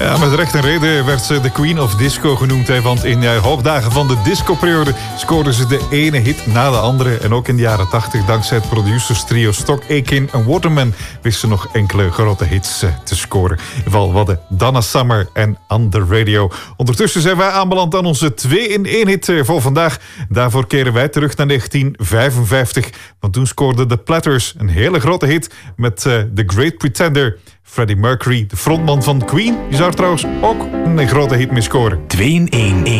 Ja, met recht en reden werd ze de Queen of Disco genoemd. Want in de hoogdagen van de discoperiode scoorde ze de ene hit na de andere. En ook in de jaren 80, dankzij het producerstrio Stock Aitken en Waterman, wist ze nog enkele grote hits te scoren. In ieder geval, we hadden Donna Summer en On The Radio. Ondertussen zijn wij aanbeland aan onze 2-in-1 hit voor vandaag. Daarvoor keren wij terug naar 1955. Want toen scoorden de Platters een hele grote hit met The Great Pretender. Freddie Mercury, de frontman van Queen, die zou er trouwens ook een grote hit mee scoren. 2-in-1.